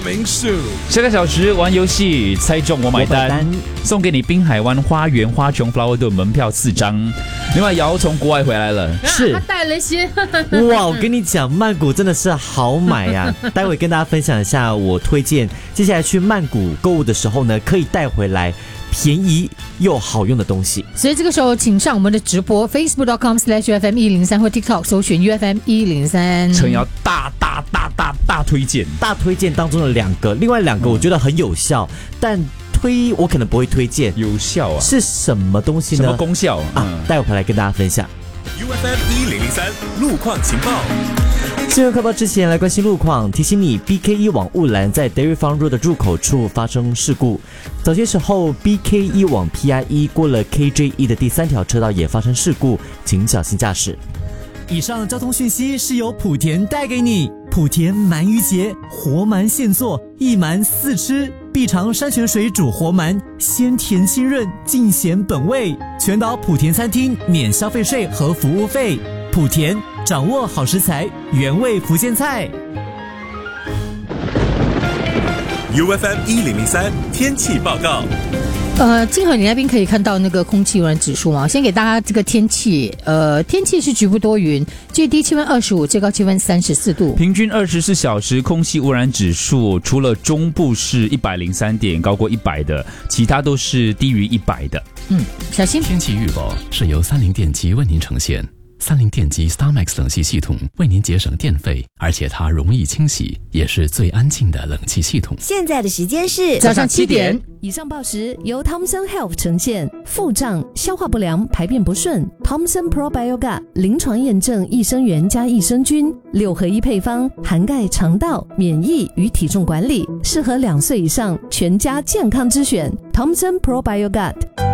名宿。 下个小时玩游戏，猜中我买单，送给你滨海湾花园花穹 Flower Dome 门票4张。另外，瑶从国外回来了， 是他带了一些。 哇，我跟你讲，曼谷真的是好买呀！待会跟大家分享一下，我推荐接下来去曼谷购物的时候呢，可以带回来便宜又好用的东西。 所以这个时候，请上我们的直播 facebook.com/UFM103 或 TikTok 搜寻 UFM103。 陈瑶大推荐， 大推荐当中的2个，另外2个我觉得很有效，但我可能不会推荐。 有效啊？ 是什么东西呢？ 什么功效啊？待会回来跟大家分享。 UFM103路况情报。 新闻快报之前来关心路况，提醒你 BK1 往雾兰在 Dairy Farm Road 的入口处发生事故。早些时候 BK1 往 PI1 过了 KJ1 的第3条车道也发生事故，请小心驾驶。 以上交通讯息是由莆田带给你。莆田鳗鱼节，活鳗现做，一鳗4吃，必尝山泉水煮活鳗，鲜甜清润，尽显本味。全岛莆田餐厅免消费税和服务费。莆田掌握好食材，原味福建菜。 UFM1003 天气报告。 金河，你那边可以看到那个空气污染指数吗？先给大家这个天气，天气是局部多云，最低气温25，最高气温34度， 平均24小时空气污染指数，除了中部是103点，高过100的，其他都是低于100的。 小心。 天气预报是由30电机为您呈现。30电机 StarMax 冷气系统为您节省电费，而且它容易清洗，也是最安静的冷气系统。 现在的时间是早上7点。 以上报时由 Thomson Health 呈现。腹胀、消化不良、排便不顺 ，Thomson Probiogat 临床验证益生元加益生菌6合1配方，涵盖肠道、免疫与体重管理，适合2岁以上全家健康之选。Thomson Probiogat。